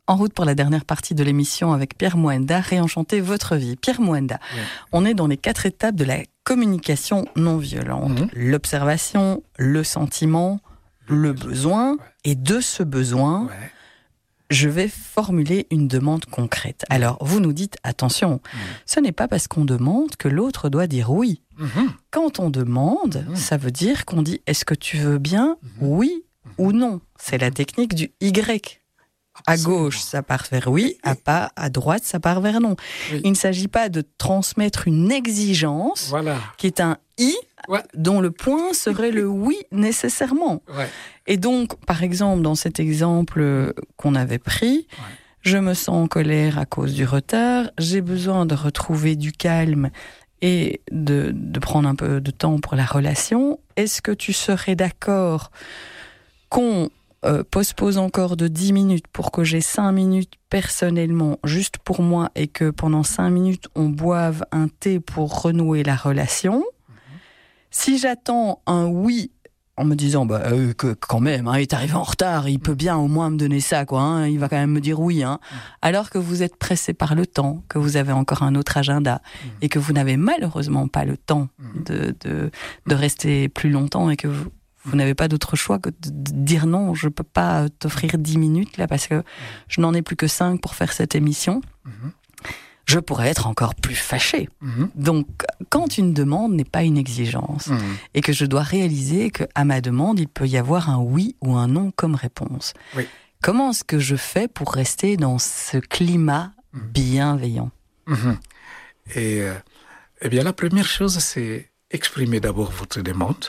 En route pour la dernière partie de l'émission avec Pierre Moenda, Réenchanter votre vie. Pierre Moenda, on est dans les 4 étapes de la communication non violente. L'observation, le sentiment, le besoin. Et de ce besoin, je vais formuler une demande concrète. Alors, vous nous dites, attention, ce n'est pas parce qu'on demande que l'autre doit dire oui. Quand on demande, ça veut dire qu'on dit, est-ce que tu veux bien, oui ou non? C'est la technique du Y. À gauche, ça part vers oui, à droite, ça part vers non. Il ne s'agit pas de transmettre une exigence qui est un I dont le point serait le oui nécessairement. Et donc, par exemple, dans cet exemple qu'on avait pris, je me sens en colère à cause du retard, j'ai besoin de retrouver du calme et de prendre un peu de temps pour la relation. Est-ce que tu serais d'accord qu'on postpose encore de 10 minutes pour que j'ai 5 minutes personnellement, juste pour moi, et que pendant 5 minutes, on boive un thé pour renouer la relation. Si j'attends un oui, en me disant, que quand même, il est arrivé en retard, il peut bien au moins me donner ça, quoi, il va quand même me dire oui, alors que vous êtes pressé par le temps, que vous avez encore un autre agenda, et que vous n'avez malheureusement pas le temps de rester plus longtemps, et que vous n'avez pas d'autre choix que de dire non, je ne peux pas t'offrir 10 minutes là parce que je n'en ai plus que 5 pour faire cette émission. Je pourrais être encore plus fâchée. Donc, quand une demande n'est pas une exigence et que je dois réaliser qu'à ma demande, il peut y avoir un oui ou un non comme réponse. Comment est-ce que je fais pour rester dans ce climat bienveillant? Eh bien, la première chose, c'est exprimer d'abord votre demande.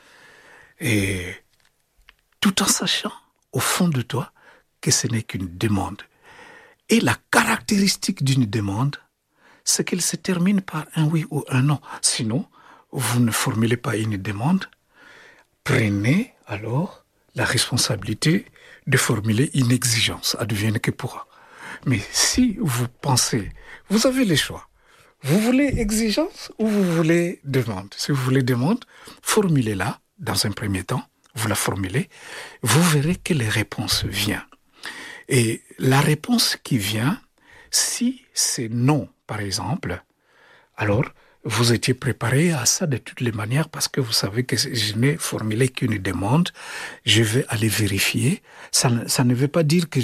Et tout en sachant, au fond de toi, que ce n'est qu'une demande. Et la caractéristique d'une demande, c'est qu'elle se termine par un oui ou un non. Sinon, vous ne formulez pas une demande. Prenez alors la responsabilité de formuler une exigence, advienne que pourra. Mais si vous pensez, vous avez le choix. Vous voulez exigence ou vous voulez demande? Si vous voulez demande, formulez-la. Dans un premier temps, vous la formulez, vous verrez que les réponses viennent. Et la réponse qui vient, si c'est non, par exemple, alors vous étiez préparé à ça de toutes les manières parce que vous savez que je n'ai formulé qu'une demande, je vais aller vérifier. Ça ne veut pas dire que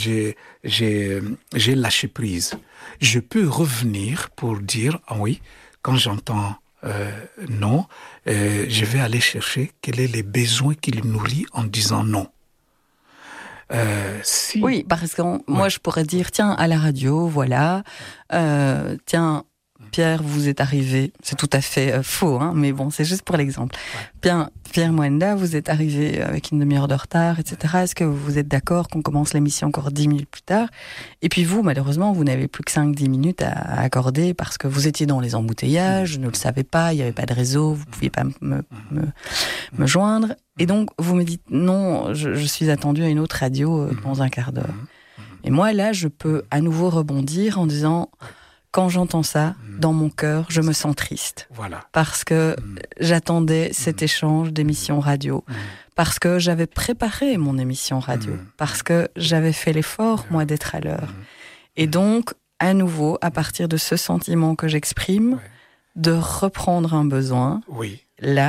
j'ai lâché prise. Je peux revenir pour dire, oui, quand j'entends non, je vais aller chercher quels sont les besoins qu'il nourrit en disant non. Oui, parce que moi je pourrais dire, tiens, à la radio, voilà, tiens, Pierre, vous êtes arrivé, c'est tout à fait faux, mais bon, c'est juste pour l'exemple. Pierre Moenda, vous êtes arrivé avec une demi-heure de retard, etc. Est-ce que vous êtes d'accord qu'on commence l'émission encore 10 minutes plus tard? Et puis vous, malheureusement, vous n'avez plus que 5-10 minutes à accorder parce que vous étiez dans les embouteillages, je ne le savais pas, il n'y avait pas de réseau, vous ne pouviez pas me joindre. Et donc, vous me dites, non, je suis attendu à une autre radio dans un quart d'heure. Et moi, là, je peux à nouveau rebondir en disant... Quand j'entends ça, dans mon cœur, je me sens triste. Parce que j'attendais cet échange d'émissions radio. Parce que j'avais préparé mon émission radio. Parce que j'avais fait l'effort, moi, d'être à l'heure. Et donc, à nouveau, à partir de ce sentiment que j'exprime, de reprendre un besoin, là,